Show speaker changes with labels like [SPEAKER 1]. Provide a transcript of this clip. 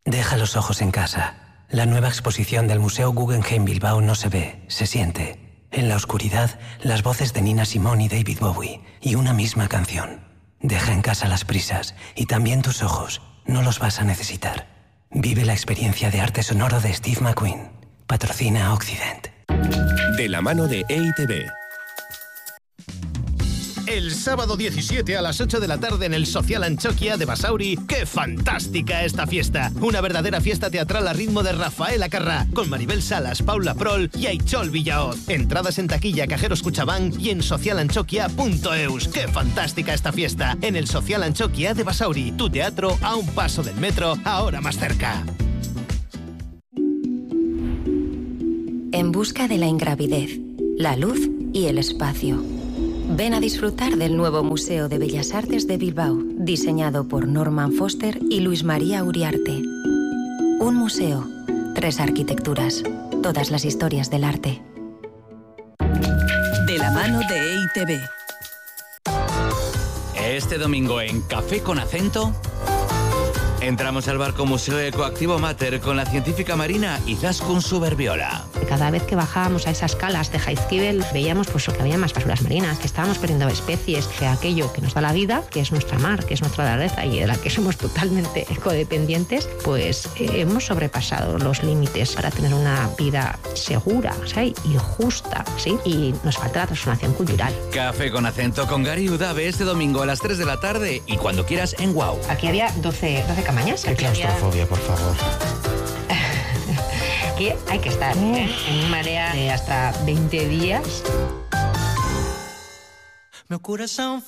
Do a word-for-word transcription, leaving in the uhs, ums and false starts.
[SPEAKER 1] Deja los ojos en casa. La nueva exposición del Museo Guggenheim Bilbao no se ve, se siente. En la oscuridad, las voces de Nina Simone y David Bowie, y una misma canción. Deja en casa las prisas, y también tus ojos. No los vas a necesitar. Vive la experiencia de arte sonoro de Steve McQueen. Patrocina Occident.
[SPEAKER 2] De la mano de E I T V.
[SPEAKER 3] El sábado diecisiete a las ocho de la tarde en el Social Antxokia de Basauri. ¡Qué fantástica esta fiesta! Una verdadera fiesta teatral a ritmo de Rafael Acarrá, con Maribel Salas, Paula Prol y Aichol Villaoz. Entradas en taquilla, cajeros Cuchabán y en social antxokia punto eus. ¡Qué fantástica esta fiesta! En el Social Antxokia de Basauri. Tu teatro a un paso del metro, ahora más cerca.
[SPEAKER 4] En busca de la ingravidez, la luz y el espacio. Ven a disfrutar del nuevo Museo de Bellas Artes de Bilbao, diseñado por Norman Foster y Luis María Uriarte. Un museo, tres arquitecturas, todas las historias del arte.
[SPEAKER 5] De la mano de E I T V.
[SPEAKER 6] Este domingo en Café con Acento entramos al barco Museo Ecoactivo Mater con la científica marina Izaskun Suberbiola.
[SPEAKER 7] Cada vez que bajábamos a esas calas de Jaizkibel veíamos pues, que había más basuras marinas, que estábamos perdiendo especies, que aquello que nos da la vida, que es nuestra mar, que es nuestra naturaleza y de la que somos totalmente ecodependientes, pues eh, hemos sobrepasado los límites para tener una vida segura, ¿sí? Y justa, ¿sí? Y nos falta la transformación cultural.
[SPEAKER 6] Café con Acento con Gary Udave este domingo a las tres de la tarde y cuando quieras en Guau.
[SPEAKER 7] Aquí había doce, doce camañas.
[SPEAKER 8] Qué claustrofobia, por favor.
[SPEAKER 7] Aquí hay que estar ¿eh? en marea de hasta veinte días.
[SPEAKER 9] Meu coração